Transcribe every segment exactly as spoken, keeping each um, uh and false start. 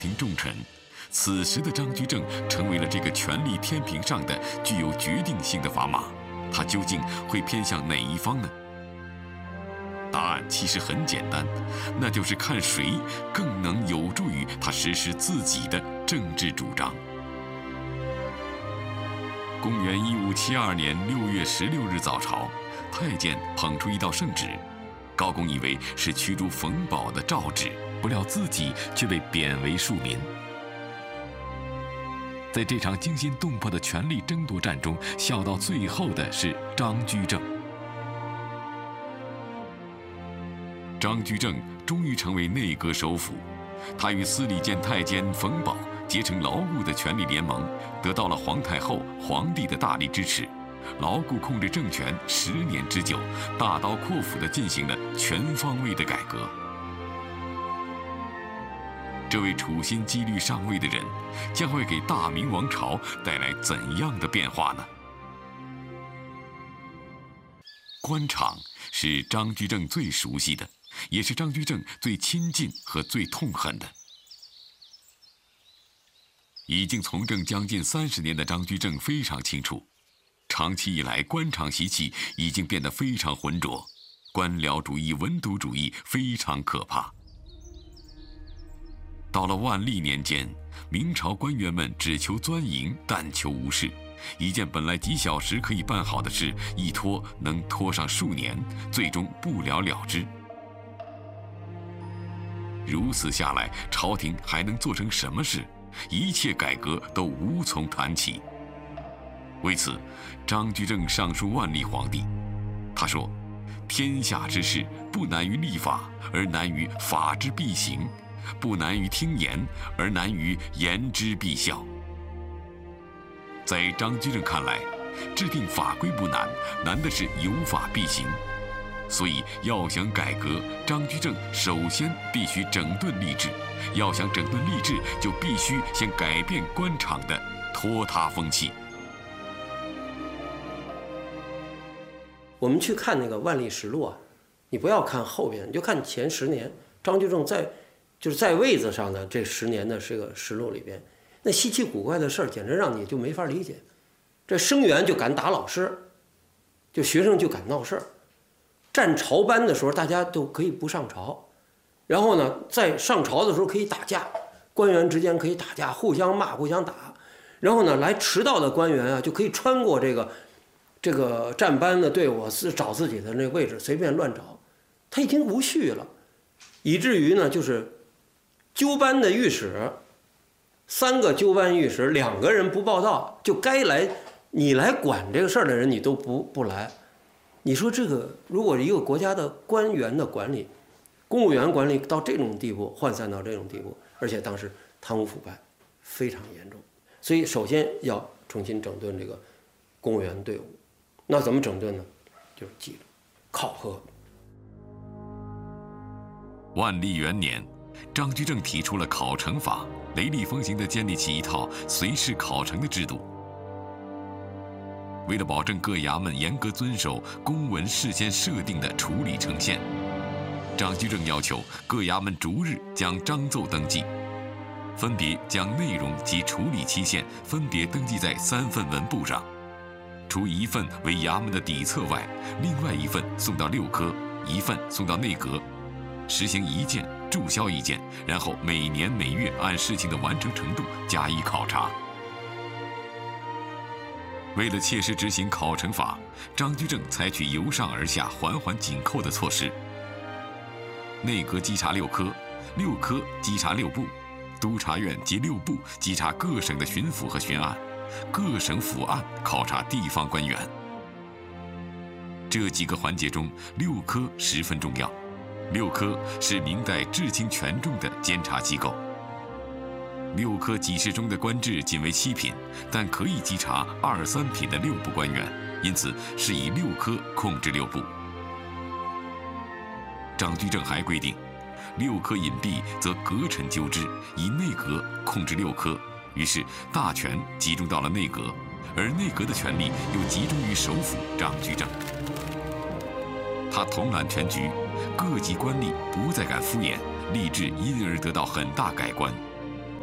平重臣。此时的张居正成为了这个权力天平上的具有决定性的砝码，他究竟会偏向哪一方呢？答案其实很简单，那就是看谁更能有助于他实施自己的政治主张。公元一五七二年六月十六日早朝，太监捧出一道圣旨，高公以为是驱逐冯保的诏旨，不料自己却被贬为庶民。在这场惊心动魄的权力争夺战中，笑到最后的是张居正。张居正终于成为内阁首辅，他与司礼监太监冯保结成牢固的权力联盟，得到了皇太后、皇帝的大力支持，牢固控制政权十年之久，大刀阔斧地进行了全方位的改革。这位处心积虑上位的人，将会给大明王朝带来怎样的变化呢？官场是张居正最熟悉的，也是张居正最亲近和最痛恨的。已经从政将近三十年的张居正非常清楚，长期以来官场习气已经变得非常浑浊，官僚主义、文牍主义非常可怕。到了万历年间，明朝官员们只求钻营，但求无事。一件本来几小时可以办好的事，一拖能拖上数年，最终不了了之。如此下来，朝廷还能做成什么事？一切改革都无从谈起。为此，张居正上书万历皇帝，他说：“天下之事，不难于立法，而难于法之必行。不难于听言，而难于言之必效。”在张居正看来，制定法规不难，难的是有法必行。所以，要想改革，张居正首先必须整顿吏治。要想整顿吏治，就必须先改变官场的拖沓风气。 我们去看那个《万历实录》啊，你不要看后边，你就看前十年张居正在。就是在位子上的这十年的这个实录里边，那稀奇古怪的事儿，简直让你就没法理解。这生员就敢打老师，就学生就敢闹事儿。站朝班的时候，大家都可以不上朝，然后呢，在上朝的时候可以打架，官员之间可以打架，互相骂、互相打。然后呢，来迟到的官员啊，就可以穿过这个这个站班的队伍，是找自己的那个位置，随便乱找。他已经无序了，以至于呢，就是。纠班的御史，三个纠班御史，两个人不报到，就该来你来管这个事儿的人，你都不不来。你说这个，如果一个国家的官员的管理、公务员管理到这种地步，涣散到这种地步，而且当时贪污腐败非常严重，所以首先要重新整顿这个公务员队伍。那怎么整顿呢？就是纪律、考核。 万历元年。张居正提出了考成法，雷厉风行地建立起一套随事考成的制度。为了保证各衙门严格遵守公文事先设定的处理程线，张居正要求各衙门逐日将章奏登记，分别将内容及处理期限分别登记在三份文簿上，除一份为衙门的底册外，另外一份送到六科，一份送到内阁，实行一件注销一件，然后每年每月按事情的完成程度加以考察。为了切实执行考成法，张居正采取由上而下、环环紧扣的措施。内阁稽查六科，六科稽查六部，督察院及六部稽查各省的巡抚和巡案，各省府案考察地方官员。这几个环节中，六科十分重要。六科是明代至轻权重的监察机构。六科给事中的官制仅为七品，但可以稽查二三品的六部官员，因此是以六科控制六部。张居正还规定，六科隐蔽则阁臣纠之，以内阁控制六科，于是大权集中到了内阁，而内阁的权力又集中于首辅张居正。他统揽全局，各级官吏不再敢敷衍，吏治因而得到很大改观。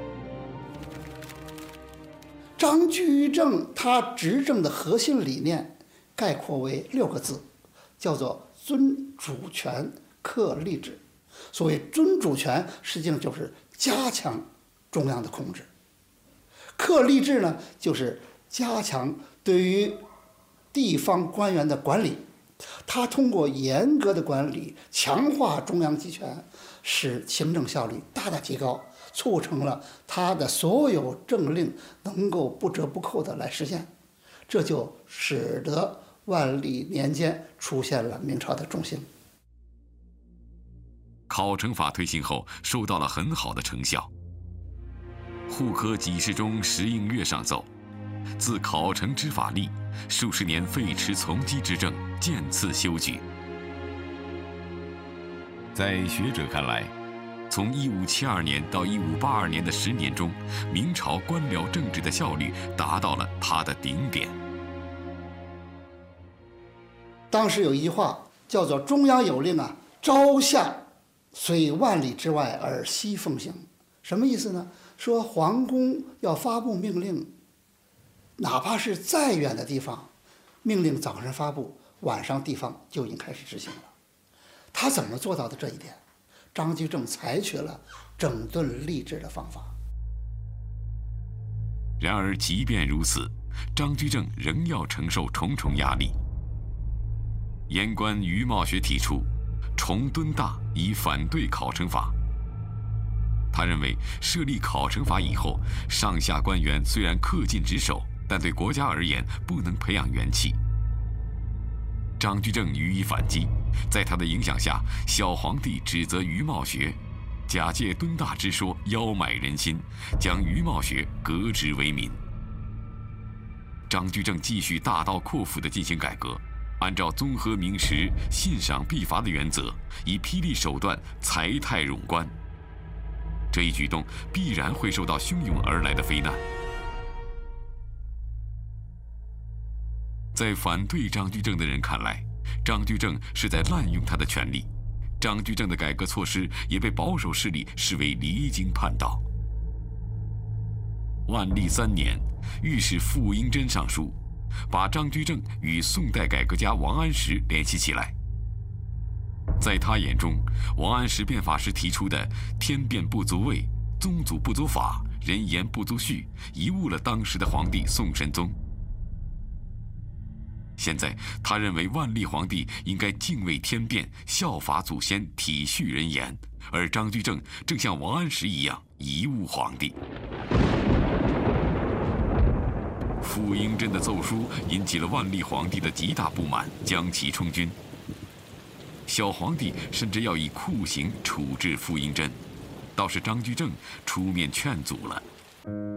张居正他执政的核心理念概括为六个字，叫做尊主权、克吏治。所谓尊主权，实际上就是加强中央的控制；克吏治呢，就是加强对于地方官员的管理。他通过严格的管理，强化中央集权，使行政效率大大提高，促成了他的所有政令能够不折不扣地来实现。这就使得万历年间出现了明朝的中兴。 考成法推行后，收到了很好的成效。户科给事中石应月上奏：自考成之法立，数十年废弛从机之政，渐次修举。在学者看来，从一五七二年到一五八二年的十年中，明朝官僚政治的效率达到了它的顶点。 当时有一句话叫做“中央有令啊，朝下虽万里之外而夕奉行”，什么意思呢？说皇宫要发布命令，哪怕是再远的地方，命令早上发布，晚上地方就已经开始执行了。他怎么做到的这一点？张居正采取了整顿吏治的方法。 然而，即便如此，张居正仍要承受重重压力。言官于茂学提出重敦大，以反对考成法。他认为设立考成法以后，上下官员虽然恪尽职守，但对国家而言不能培养元气。张居正予以反击，在他的影响下，小皇帝指责于茂学，假借敦大之说邀买人心，将于茂学革职为民。张居正继续大刀阔斧地进行改革，按照综合明实、信赏必罚的原则，以霹雳手段裁汰冗官。这一举动必然会受到汹涌而来的非难。在反对张居正的人看来，张居正是在滥用他的权力，张居正的改革措施也被保守势力视为离经叛道。万历三年，御史傅英珍上书，把张居正与宋代改革家王安石联系起来。在他眼中，王安石变法时提出的“天变不足畏，宗祖不足法，人言不足序”，贻误了当时的皇帝宋神宗。现在，他认为万历皇帝应该敬畏天变，效法祖先，体恤人言，而张居正正像王安石一样贻误皇帝。傅英珍的奏书引起了万历皇帝的极大不满，将其充军。小皇帝甚至要以酷刑处置傅英珍，倒是张居正出面劝阻了。